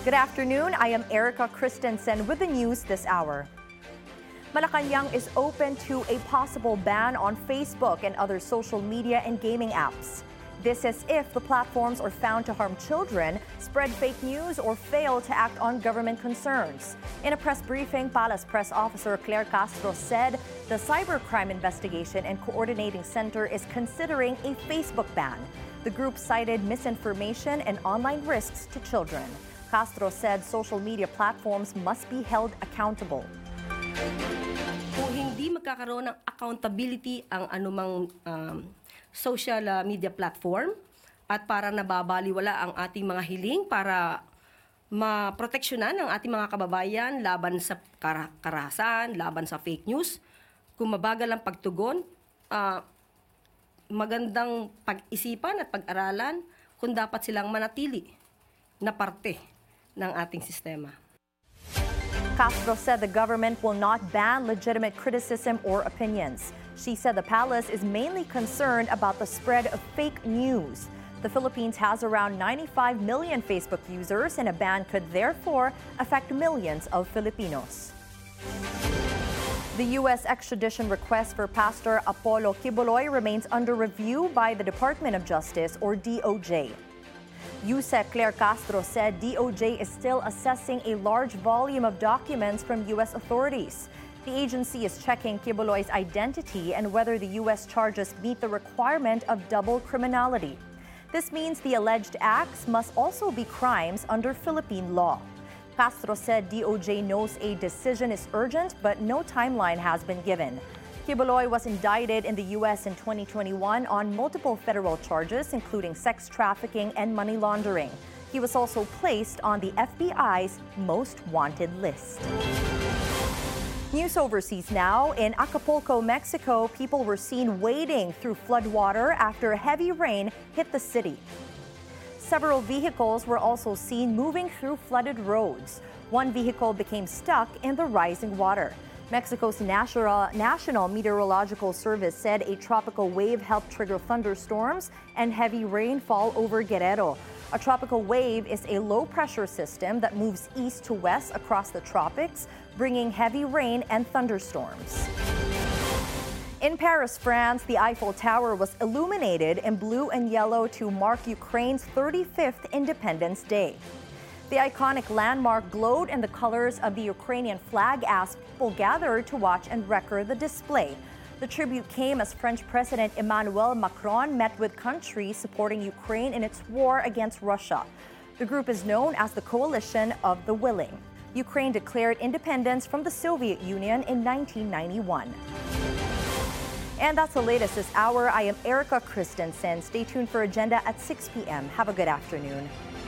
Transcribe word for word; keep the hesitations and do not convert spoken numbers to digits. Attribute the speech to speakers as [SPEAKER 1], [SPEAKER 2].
[SPEAKER 1] Good afternoon. I am Erica Christensen with the news this hour. Malacanang is open to a possible ban on Facebook and other social media and gaming apps. This is if the platforms are found to harm children, spread fake news, or fail to act on government concerns. In a press briefing, Palace Press Officer Claire Castro said the Cybercrime Investigation and Coordinating Center is considering a Facebook ban. The group cited misinformation and online risks to children. Castro said social media platforms must be held accountable.
[SPEAKER 2] Kung hindi magkakaroon ng accountability ang anumang um, social uh, media platform at para nababaliwala ang ating mga hiling para maproteksyonan ang ating mga kababayan laban sa kar- karahasan, laban sa fake news, kung mabagal ang pagtugon, uh, magandang pag-isipan at pag-aralan kung dapat silang manatili na parte ng ating sistema.
[SPEAKER 1] Castro said the government will not ban legitimate criticism or opinions. She said the palace is mainly concerned about the spread of fake news. The Philippines has around ninety-five million Facebook users, and a ban could therefore affect millions of Filipinos. The U S extradition request for Pastor Apollo Quiboloy remains under review by the Department of Justice, or D O J. U S E C Claire Castro said D O J is still assessing a large volume of documents from U S authorities. The agency is checking Quiboloy's identity and whether the U S charges meet the requirement of double criminality. This means the alleged acts must also be crimes under Philippine law. Castro said D O J knows a decision is urgent, but no timeline has been given. Quiboloy was indicted in the U S in twenty twenty-one on multiple federal charges, including sex trafficking and money laundering. He was also placed on the F B I's most wanted list. News overseas now. In Acapulco, Mexico, people were seen wading through floodwater after heavy rain hit the city. Several vehicles were also seen moving through flooded roads. One vehicle became stuck in the rising water. Mexico's National, National Meteorological Service said a tropical wave helped trigger thunderstorms and heavy rainfall over Guerrero. A tropical wave is a low-pressure system that moves east to west across the tropics, bringing heavy rain and thunderstorms. In Paris, France, the Eiffel Tower was illuminated in blue and yellow to mark Ukraine's thirty-fifth Independence Day. The iconic landmark glowed in the colors of the Ukrainian flag as people gathered to watch and record the display. The tribute came as French President Emmanuel Macron met with countries supporting Ukraine in its war against Russia. The group is known as the Coalition of the Willing. Ukraine declared independence from the Soviet Union in nineteen ninety-one. And that's the latest this hour. I am Erica Christensen. Stay tuned for Agenda at six p.m. Have a good afternoon.